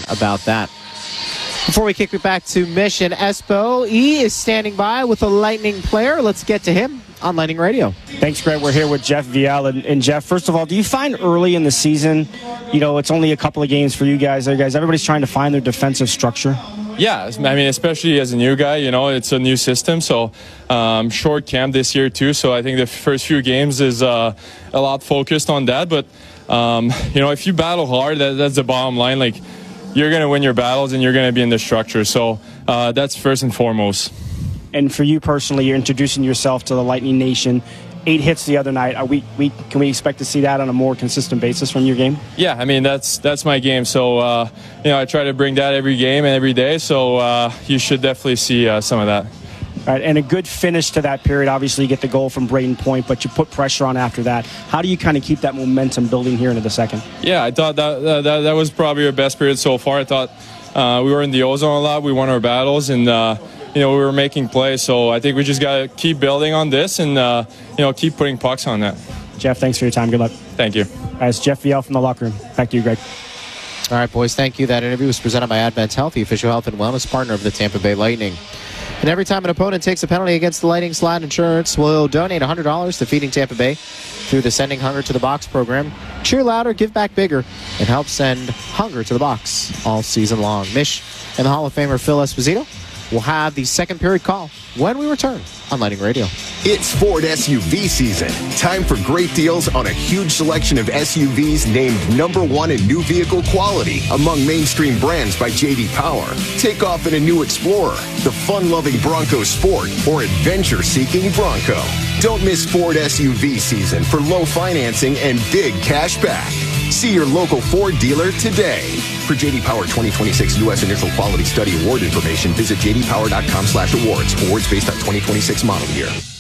about that. Before we kick it back to Mission, Espo E is standing by with a Lightning player. Let's get to him on Lightning Radio. Thanks, Greg. We're here with Jeff Viel. And Jeff, first of all, do you find early in the season, it's only a couple of games for you guys, everybody's trying to find their defensive structure? Yeah, I mean, especially as a new guy, it's a new system. So short camp this year too. So I think the first few games is a lot focused on that. But, if you battle hard, that's the bottom line. Like, you're going to win your battles and you're going to be in the structure. So that's first and foremost. And for you personally, you're introducing yourself to the Lightning Nation. 8 hits the other night. Can we expect to see that on a more consistent basis from your game? Yeah, I mean, that's my game. So, I try to bring that every game and every day. So you should definitely see some of that. All right, and a good finish to that period. Obviously, you get the goal from Braden Point, but you put pressure on after that. How do you kind of keep that momentum building here into the second? Yeah, I thought that was probably our best period so far. I thought we were in the O-zone a lot. We won our battles, and we were making plays. So I think we just got to keep building on this and keep putting pucks on that. Jeff, thanks for your time. Good luck. Thank you. As Jeff Viel from the locker room. Back to you, Greg. All right, boys, thank you. That interview was presented by Advent Health, the official health and wellness partner of the Tampa Bay Lightning. And every time an opponent takes a penalty against the Lightning, Slide Insurance will donate $100 to Feeding Tampa Bay through the Sending Hunger to the Box program. Cheer louder, give back bigger, and help send hunger to the box all season long. Mish and the Hall of Famer Phil Esposito will have the second period call when we return on Lightning Radio. It's Ford SUV season. Time for great deals on a huge selection of SUVs named #1 in new vehicle quality among mainstream brands by J.D. Power. Take off in a new Explorer, the fun-loving Bronco Sport, or adventure-seeking Bronco. Don't miss Ford SUV season for low financing and big cash back. See your local Ford dealer today. For J.D. Power 2026 U.S. Initial Quality Study Award information, visit jdpower.com/awards. Awards based on 2026 model year.